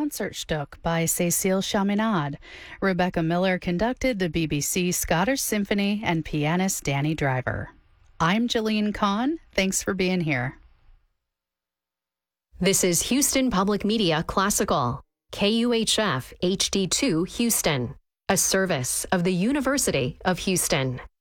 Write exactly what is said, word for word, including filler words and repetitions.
Concertstück by Cécile Chaminade. Rebecca Miller conducted the B B C Scottish Symphony and pianist Danny Driver. I'm Jillian Kahn. Thanks for being here. This is Houston Public Media Classical, K U H F H D two Houston, a service of the University of Houston.